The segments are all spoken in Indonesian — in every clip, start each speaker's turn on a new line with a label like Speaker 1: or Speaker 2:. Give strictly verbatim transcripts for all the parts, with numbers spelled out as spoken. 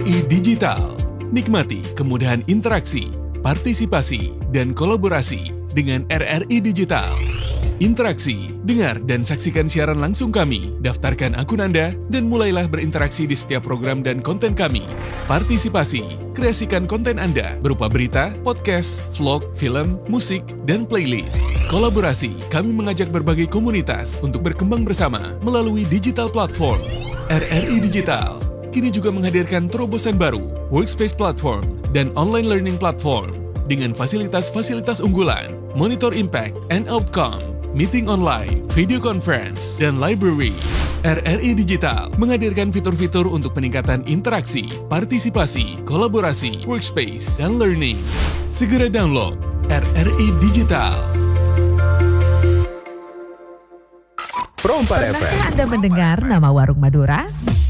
Speaker 1: R I Digital. Nikmati kemudahan interaksi, partisipasi, dan kolaborasi dengan R R I Digital. Interaksi, dengar dan saksikan siaran langsung kami, daftarkan akun Anda, dan mulailah berinteraksi di setiap program dan konten kami. Partisipasi, kreasikan konten Anda berupa berita, podcast, vlog, film, musik, dan playlist. Kolaborasi, kami mengajak berbagai komunitas untuk berkembang bersama melalui digital platform. R R I Digital kini juga menghadirkan terobosan baru, workspace platform, dan online learning platform dengan fasilitas-fasilitas unggulan, monitor impact and outcome, meeting online, video conference, dan library. R R I Digital menghadirkan fitur-fitur untuk peningkatan interaksi, partisipasi, kolaborasi, workspace, dan learning. Segera download R R I Digital.
Speaker 2: Pro empat F M.
Speaker 3: Pernahkah Anda mendengar nama Warung Madura?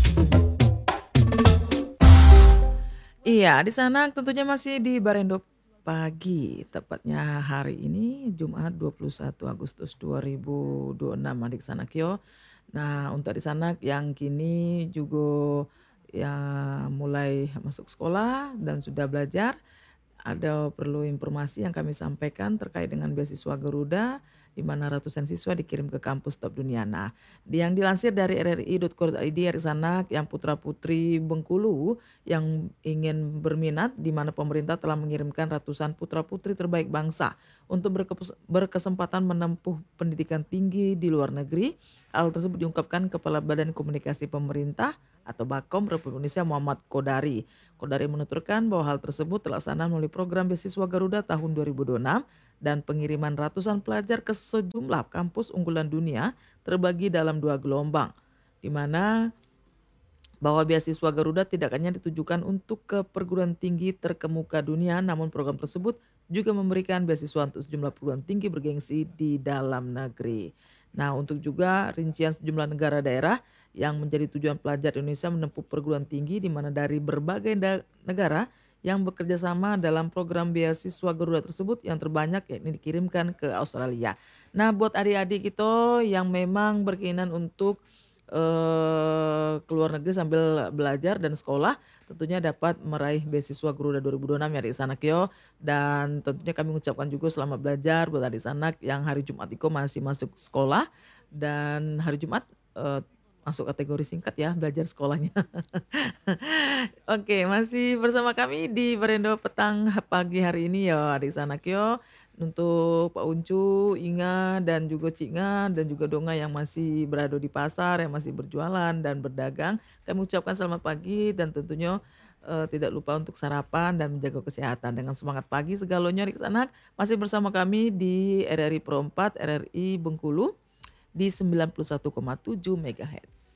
Speaker 4: Iya, di sana tentunya masih di Barendo Pagi, tepatnya hari ini Jumat dua puluh satu Agustus dua ribu dua puluh enam adik Sanakyo. Nah, untuk adik sanak yang kini juga ya mulai masuk sekolah dan sudah belajar, ada perlu informasi yang kami sampaikan terkait dengan beasiswa Garuda, di mana ratusan siswa dikirim ke kampus top dunia. Nah, yang dilansir dari r r i dot co dot i d, adik sanak yang putra-putri Bengkulu yang ingin berminat, di mana pemerintah telah mengirimkan ratusan putra-putri terbaik bangsa untuk berke- berkesempatan menempuh pendidikan tinggi di luar negeri. Hal tersebut diungkapkan Kepala Badan Komunikasi Pemerintah atau Bakom Republik Indonesia Muhammad Kodari. Kodari menuturkan bahwa hal tersebut terlaksana melalui program beasiswa Garuda tahun dua ribu dua puluh enam dan pengiriman ratusan pelajar ke sejumlah kampus unggulan dunia terbagi dalam dua gelombang, di mana bahwa beasiswa Garuda tidak hanya ditujukan untuk ke perguruan tinggi terkemuka dunia, namun program tersebut juga memberikan beasiswa untuk sejumlah perguruan tinggi bergengsi di dalam negeri. Nah, untuk juga rincian sejumlah negara daerah yang menjadi tujuan pelajar Indonesia menempuh perguruan tinggi, di mana dari berbagai da- negara yang bekerja sama dalam program beasiswa Garuda tersebut yang terbanyak yakni dikirimkan ke Australia. Nah, buat adik-adik kita yang memang berkeinginan untuk Uh, keluar negeri sambil belajar dan sekolah, tentunya dapat meraih beasiswa Garuda dua ribu dua puluh enam ya adik sanak yo. Dan tentunya kami mengucapkan juga selamat belajar buat adik sanak yang hari Jumat itu masih masuk sekolah, dan hari Jumat uh, masuk kategori singkat ya belajar sekolahnya. Oke, masih bersama kami di Barendo Petang pagi hari ini ya adik sanak yo. Untuk Pak Uncu, Inga, dan juga Cinga, dan juga Donga yang masih berada di pasar, yang masih berjualan dan berdagang, kami ucapkan selamat pagi dan tentunya uh, tidak lupa untuk sarapan dan menjaga kesehatan. Dengan semangat pagi segalanya adik sanak, masih bersama kami di R R I Pro empat, R R I Bengkulu di sembilan puluh satu koma tujuh megahertz.